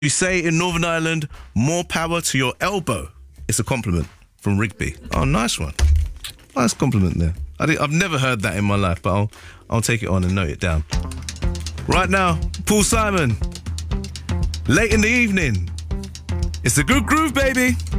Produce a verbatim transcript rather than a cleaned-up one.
You say in Northern Ireland, more power to your elbow. It's a compliment from Rigby. Oh, nice one. Nice compliment there. I didn't, I've never heard that in my life, but I'll I'll take it on and note it down. Right now, Paul Simon. Late in the evening. It's a good groove, baby.